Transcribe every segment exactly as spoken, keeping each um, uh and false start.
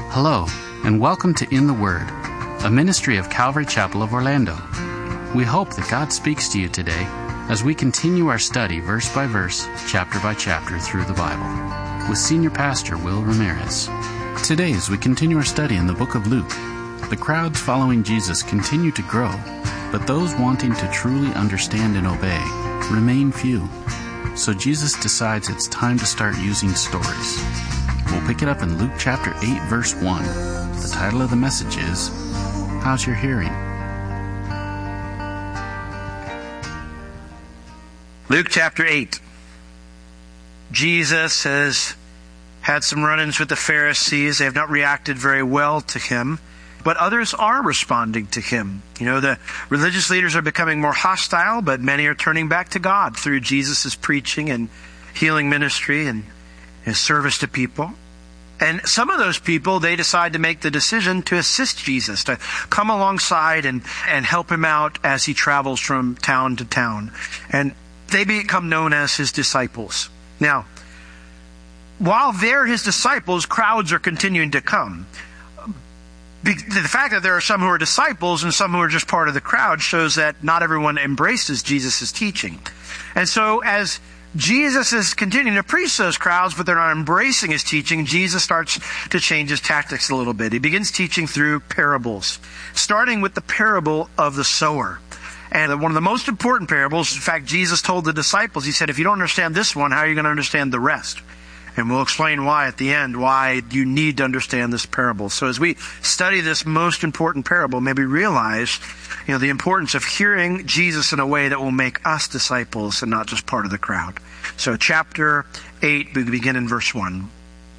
Hello, and welcome to In the Word, a ministry of Calvary Chapel of Orlando. We hope that God speaks to you today as we continue our study verse by verse, chapter by chapter through the Bible, with Senior Pastor Will Ramirez. Today, as we continue our study in the book of Luke, the crowds following Jesus continue to grow, but those wanting to truly understand and obey remain few. So Jesus decides it's time to start using stories. We'll pick it up in Luke chapter eight, verse one. The title of the message is, How's Your Hearing? Luke chapter eight. Jesus has had some run-ins with the Pharisees. They have not reacted very well to him, but others are responding to him. You know, the religious leaders are becoming more hostile, but many are turning back to God through Jesus' preaching and healing ministry and his service to people. And some of those people, they decide to make the decision to assist Jesus, to come alongside and, and help him out as he travels from town to town. And they become known as his disciples. Now, while they're his disciples, crowds are continuing to come. The fact that there are some who are disciples and some who are just part of the crowd shows that not everyone embraces Jesus' teaching. And so as Jesus is continuing to preach to those crowds, but they're not embracing his teaching, Jesus starts to change his tactics a little bit. He begins teaching through parables, starting with the parable of the sower. And one of the most important parables, in fact, Jesus told the disciples, he said, if you don't understand this one, how are you going to understand the rest? And we'll explain why at the end, why you need to understand this parable. So as we study this most important parable, maybe realize, you know, the importance of hearing Jesus in a way that will make us disciples and not just part of the crowd. So chapter eight, we begin in verse one.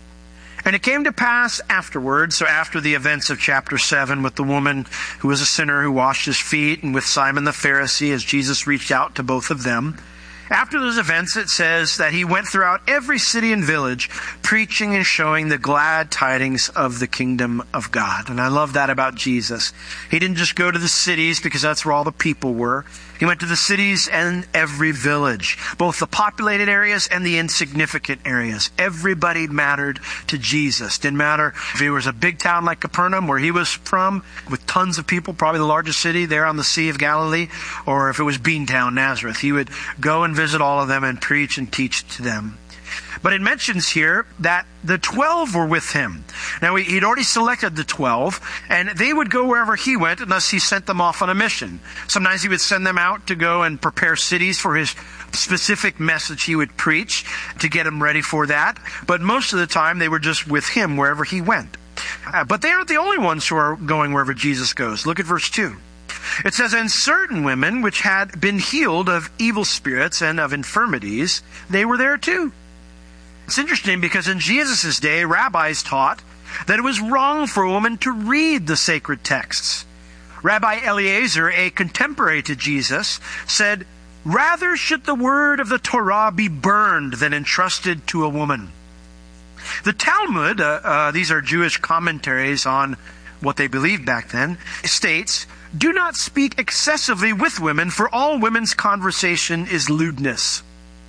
And it came to pass afterwards, so after the events of chapter seven with the woman who was a sinner who washed his feet, and with Simon the Pharisee as Jesus reached out to both of them, after those events, it says that he went throughout every city and village, preaching and showing the glad tidings of the kingdom of God. And I love that about Jesus. He didn't just go to the cities because that's where all the people were. He went to the cities and every village, both the populated areas and the insignificant areas. Everybody mattered to Jesus. Didn't matter if it was a big town like Capernaum, where he was from, with tons of people, probably the largest city there on the Sea of Galilee, or if it was Beantown, Nazareth. He would go and visit all of them and preach and teach to them. But it mentions here that the twelve were with him. Now, he'd already selected the twelve, and they would go wherever he went unless he sent them off on a mission. Sometimes he would send them out to go and prepare cities for his specific message he would preach to get them ready for that. But most of the time, they were just with him wherever he went. Uh, but they aren't the only ones who are going wherever Jesus goes. Look at verse two. It says, and certain women which had been healed of evil spirits and of infirmities, they were there too. It's interesting because in Jesus' day, rabbis taught that it was wrong for a woman to read the sacred texts. Rabbi Eliezer, a contemporary to Jesus, said, rather should the word of the Torah be burned than entrusted to a woman. The Talmud, uh, uh, these are Jewish commentaries on what they believed back then, states, do not speak excessively with women, for all women's conversation is lewdness.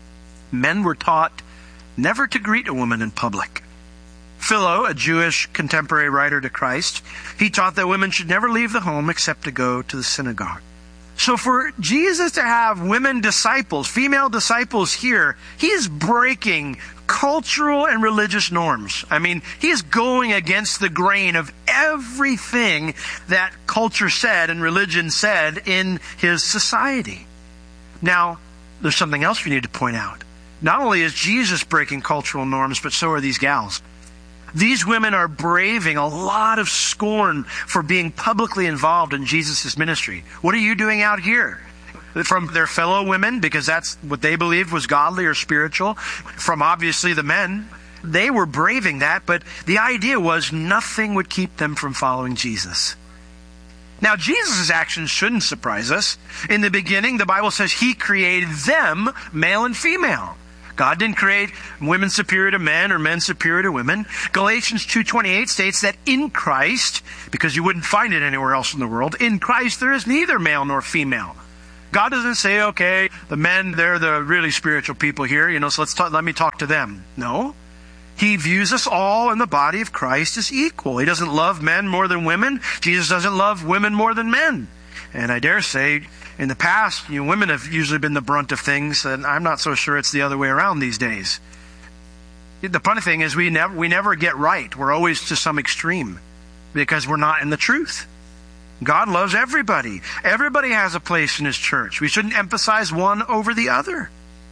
Men were taught never to greet a woman in public. Philo, a Jewish contemporary writer to Christ, he taught that women should never leave the home except to go to the synagogue. So for Jesus to have women disciples, female disciples here, he is breaking cultural and religious norms. I mean, he is going against the grain of everything that culture said and religion said in his society. Now, there's something else we need to point out. Not only is Jesus breaking cultural norms, but so are these gals. These women are braving a lot of scorn for being publicly involved in Jesus' ministry. What are you doing out here? From their fellow women, because that's what they believed was godly or spiritual. From obviously the men. They were braving that, but the idea was nothing would keep them from following Jesus. Now, Jesus' actions shouldn't surprise us. In the beginning, the Bible says he created them, male and female. God didn't create women superior to men or men superior to women. Galatians two twenty-eight states that in Christ, because you wouldn't find it anywhere else in the world, in Christ there is neither male nor female. God doesn't say, okay, the men, they're the really spiritual people here, you know, so let's talk, let me talk to them. No. He views us all in the body of Christ as equal. He doesn't love men more than women. Jesus doesn't love women more than men. And I dare say, in the past, you know, women have usually been the brunt of things, and I'm not so sure it's the other way around these days. The funny thing is we never we never get right. We're always to some extreme because we're not in the truth. God loves everybody. Everybody has a place in His church. We shouldn't emphasize one over the other.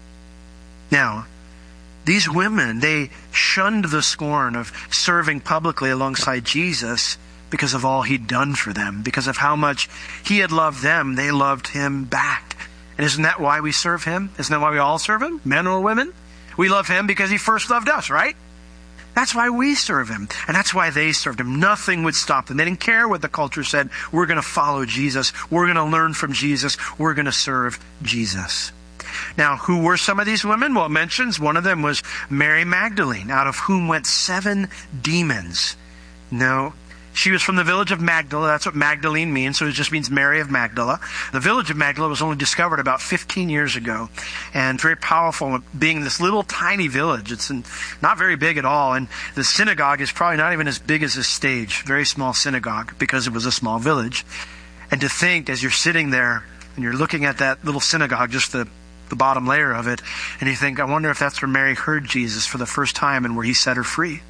Now, these women, they shunned the scorn of serving publicly alongside Jesus because of all He'd done for them, because of how much He had loved them, they loved Him back. And isn't that why we serve Him? Isn't that why we all serve Him, men or women? We love Him because He first loved us, right? That's why we serve Him. And that's why they served Him. Nothing would stop them. They didn't care what the culture said. We're going to follow Jesus. We're going to learn from Jesus. We're going to serve Jesus. Now, who were some of these women? Well, it mentions one of them was Mary Magdalene, out of whom went seven demons. No, she was from the village of Magdala. That's what Magdalene means. So it just means Mary of Magdala. The village of Magdala was only discovered about fifteen years ago, and very powerful, being this little tiny village. It's not very big at all. And the synagogue is probably not even as big as this stage. Very small synagogue because it was a small village. And to think, as you're sitting there and you're looking at that little synagogue, just the the bottom layer of it, and you think, I wonder if that's where Mary heard Jesus for the first time and where He set her free.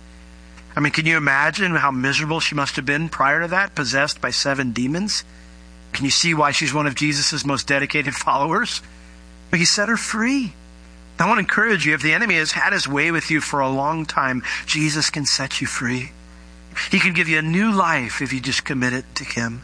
I mean, can you imagine how miserable she must have been prior to that, possessed by seven demons? Can you see why she's one of Jesus' most dedicated followers? But He set her free. I want to encourage you, if the enemy has had his way with you for a long time, Jesus can set you free. He can give you a new life if you just commit it to Him.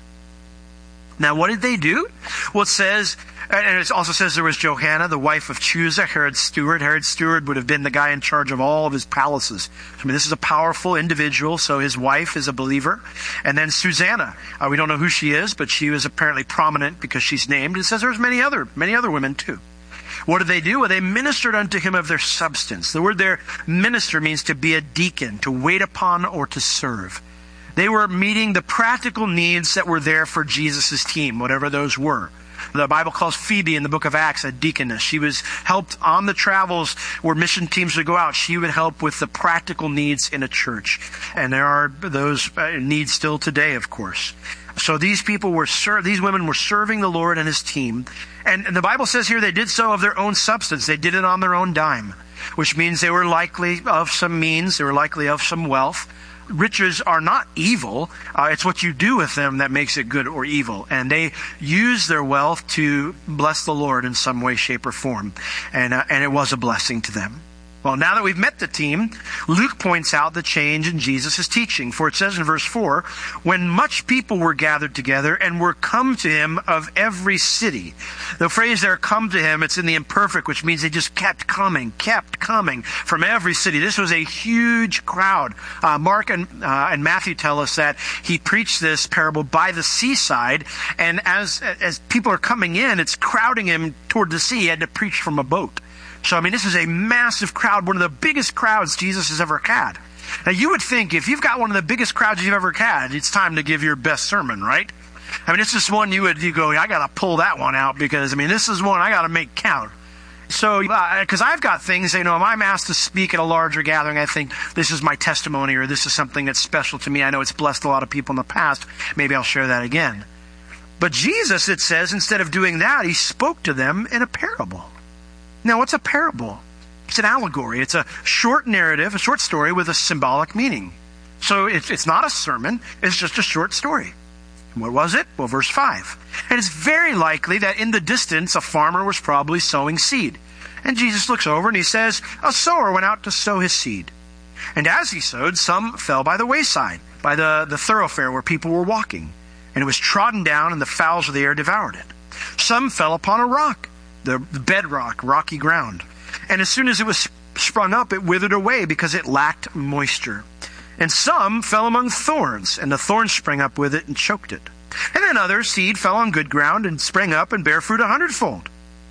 Now, what did they do? Well, it says, and it also says there was Johanna, the wife of Chusa, Herod's steward. Herod's steward would have been the guy in charge of all of his palaces. I mean, this is a powerful individual, so his wife is a believer. And then Susanna, uh, we don't know who she is, but she was apparently prominent because she's named. It says there's many other, many other women too. What did they do? Well, they ministered unto him of their substance. The word there, minister, means to be a deacon, to wait upon or to serve. They were meeting the practical needs that were there for Jesus' team, whatever those were. The Bible calls Phoebe in the book of Acts a deaconess. She was helped on the travels where mission teams would go out. She would help with the practical needs in a church. And there are those needs still today, of course. So these people were ser- these women were serving the Lord and His team. And, and the Bible says here they did so of their own substance. They did it on their own dime, which means they were likely of some means. They were likely of some wealth. Riches are not evil. Uh, it's what you do with them that makes it good or evil. And they use their wealth to bless the Lord in some way, shape, or form. And, uh, and it was a blessing to them. Well, now that we've met the team, Luke points out the change in Jesus' teaching. For it says in verse four, when much people were gathered together and were come to Him of every city. The phrase there, come to Him, it's in the imperfect, which means they just kept coming, kept coming from every city. This was a huge crowd. Uh, Mark and, uh, and Matthew tell us that He preached this parable by the seaside, and as, as people are coming in, it's crowding Him toward the sea. He had to preach from a boat. So, I mean, this is a massive crowd, one of the biggest crowds Jesus has ever had. Now, you would think if you've got one of the biggest crowds you've ever had, it's time to give your best sermon, right? I mean, it's just one you would you go, I got to pull that one out because, I mean, this is one I got to make count. So, because uh, I've got things, you know, if I'm asked to speak at a larger gathering, I think this is my testimony or this is something that's special to me. I know it's blessed a lot of people in the past. Maybe I'll share that again. But Jesus, it says, instead of doing that, He spoke to them in a parable. Now, what's a parable? It's an allegory. It's a short narrative, a short story with a symbolic meaning. So it's, it's not a sermon. It's just a short story. And what was it? Well, verse five. And it's very likely that in the distance, a farmer was probably sowing seed. And Jesus looks over and He says, a sower went out to sow his seed. And as he sowed, some fell by the wayside, by the, the thoroughfare where people were walking. And it was trodden down, and the fowls of the air devoured it. Some fell upon a rock, the bedrock, rocky ground. And as soon as it was sprung up, it withered away because it lacked moisture. And some fell among thorns, and the thorns sprang up with it and choked it. And then other seed fell on good ground and sprang up and bare fruit a hundredfold.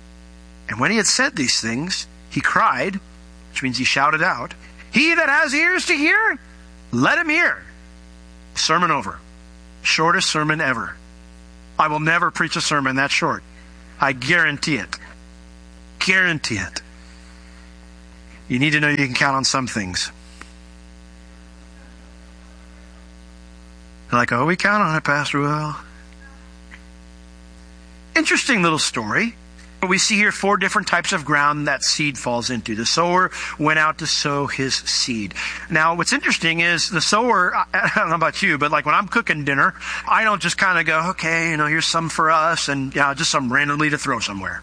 And when He had said these things, He cried, which means He shouted out, he that has ears to hear, let him hear. Sermon over. Shortest sermon ever. I will never preach a sermon that short. I guarantee it. Guarantee it. You need to know you can count on some things. They're like, oh, we count on it, Pastor Will. Interesting little story. We see here four different types of ground that seed falls into. The sower went out to sow his seed. Now, what's interesting is the sower, I don't know about you, but like when I'm cooking dinner, I don't just kind of go, okay, you know, here's some for us and yeah, just some randomly to throw somewhere.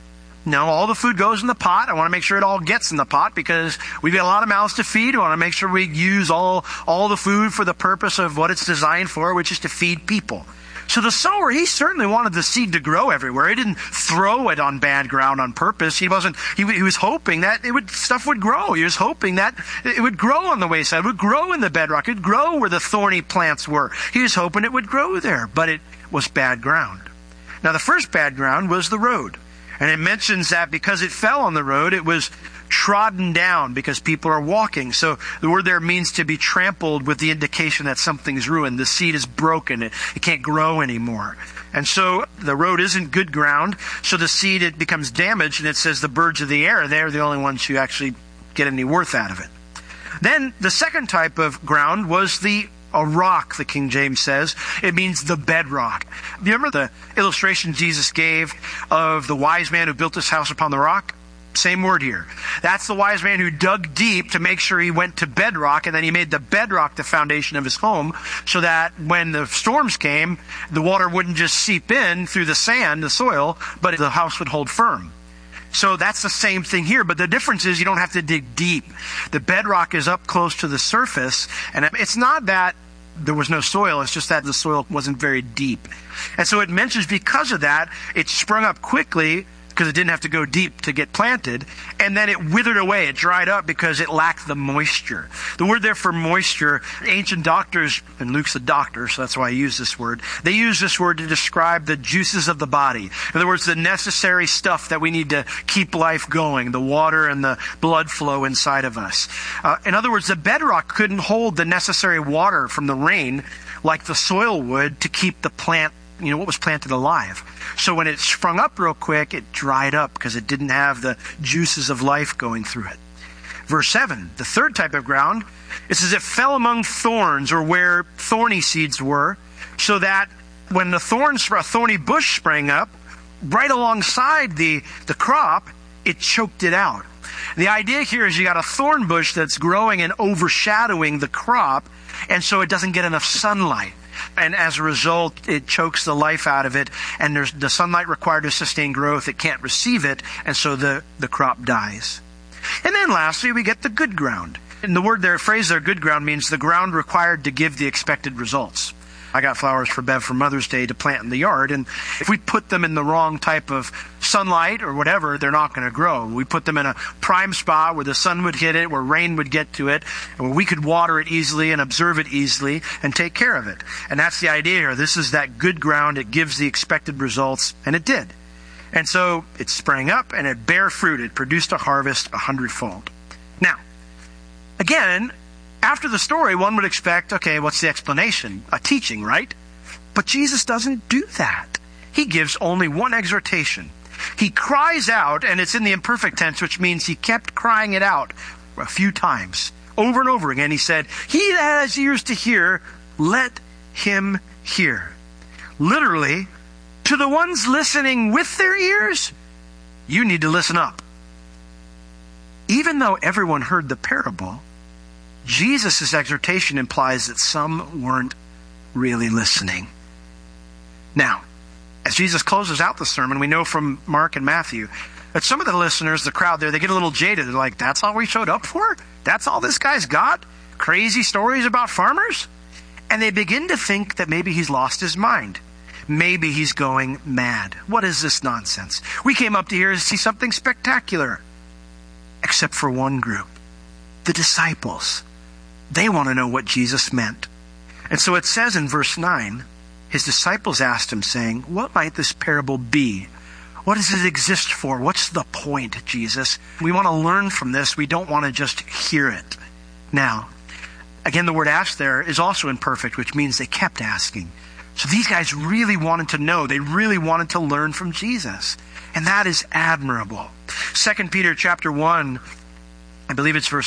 No, all the food goes in the pot. I want to make sure it all gets in the pot because we've got a lot of mouths to feed. I want to make sure we use all, all the food for the purpose of what it's designed for, which is to feed people. So the sower, he certainly wanted the seed to grow everywhere. He didn't throw it on bad ground on purpose. He wasn't. He, he was hoping that it would stuff would grow. He was hoping that it would grow on the wayside, it would grow in the bedrock, it would grow where the thorny plants were. He was hoping it would grow there, but it was bad ground. Now the first bad ground was the road. And it mentions that because it fell on the road, it was trodden down because people are walking. So the word there means to be trampled with the indication that something's ruined. The seed is broken. It, it can't grow anymore. And so the road isn't good ground. So the seed, it becomes damaged. And it says the birds of the air, they're the only ones who actually get any worth out of it. Then the second type of ground was the a rock, the King James says. It means the bedrock. Do you remember the illustration Jesus gave of the wise man who built his house upon the rock? Same word here. That's the wise man who dug deep to make sure he went to bedrock, and then he made the bedrock the foundation of his home so that when the storms came, the water wouldn't just seep in through the sand, the soil, but the house would hold firm. So that's the same thing here, but the difference is you don't have to dig deep. The bedrock is up close to the surface, and it's not that there was no soil, it's just that the soil wasn't very deep. And so it mentions because of that, it sprung up quickly because it didn't have to go deep to get planted, and then it withered away, it dried up because it lacked the moisture. The word there for moisture, ancient doctors, and Luke's a doctor, so that's why I use this word, they use this word to describe the juices of the body. In other words, the necessary stuff that we need to keep life going, the water and the blood flow inside of us. Uh, in other words, the bedrock couldn't hold the necessary water from the rain like the soil would to keep the plant, you know, what was planted alive. So when it sprung up real quick, it dried up because it didn't have the juices of life going through it. Verse seven, the third type of ground, it says it fell among thorns, or where thorny seeds were, so that when the thorns, a thorny bush sprang up, right alongside the, the crop, it choked it out. The idea here is you got a thorn bush that's growing and overshadowing the crop, and so it doesn't get enough sunlight. And as a result, it chokes the life out of it, and there's the sunlight required to sustain growth. It can't receive it, and so the, the crop dies. And then lastly, we get the good ground. And the word there, phrase there, good ground, means the ground required to give the expected results. I got flowers for Bev for Mother's Day to plant in the yard, and if we put them in the wrong type of sunlight or whatever, they're not going to grow. We put them in a prime spot where the sun would hit it, where rain would get to it, and where we could water it easily and observe it easily and take care of it. And that's the idea here. This is that good ground. It gives the expected results, and it did. And so it sprang up and it bare fruit. It produced a harvest a hundredfold. Now, again, after the story, one would expect, okay, what's the explanation? A teaching, right? But Jesus doesn't do that. He gives only one exhortation. He cries out, and it's in the imperfect tense, which means he kept crying it out a few times. Over and over again, he said, he that has ears to hear, let him hear. Literally, to the ones listening with their ears, you need to listen up. Even though everyone heard the parable, Jesus' exhortation implies that some weren't really listening. Now, as Jesus closes out the sermon, we know from Mark and Matthew that some of the listeners, the crowd there, they get a little jaded. They're like, that's all we showed up for? That's all this guy's got? Crazy stories about farmers? And they begin to think that maybe he's lost his mind. Maybe he's going mad. What is this nonsense? We came up to here to see something spectacular. Except for one group, the disciples. They want to know what Jesus meant. And so it says in verse nine, his disciples asked him, saying, what might this parable be? What does it exist for? What's the point, Jesus? We want to learn from this. We don't want to just hear it. Now, again, the word asked there is also imperfect, which means they kept asking. So these guys really wanted to know. They really wanted to learn from Jesus. And that is admirable. Second Peter chapter one, I believe it's verse